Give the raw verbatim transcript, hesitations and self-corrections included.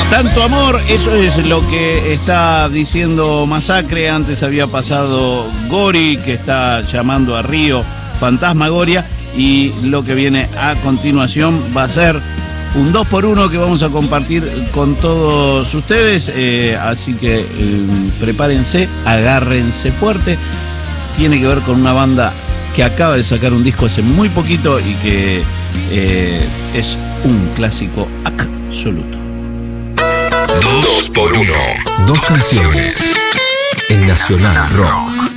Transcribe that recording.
Tanto amor, eso es lo que está diciendo Masacre. Antes había pasado Gori, que está llamando a Río Fantasmagoria. Y lo que viene a continuación va a ser un dos por uno que vamos a compartir con todos ustedes. Eh, así que eh, prepárense, agárrense fuerte. Tiene que ver con una banda que acaba de sacar un disco hace muy poquito y que eh, es un clásico absoluto. Dos por uno. Dos canciones en Nacional Rock.